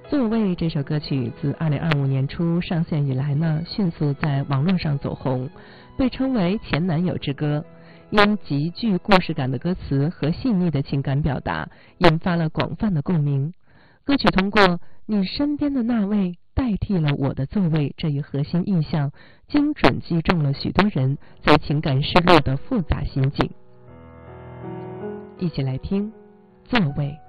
座位这首歌曲自2025年初上线以来呢，迅速在网络上走红，被称为前男友之歌。因极具故事感的歌词和细腻的情感表达，引发了广泛的共鸣。歌曲通过你身边的那位代替了我的座位这一核心意象，精准击中了许多人在情感失落的复杂心境。一起来听《座位》。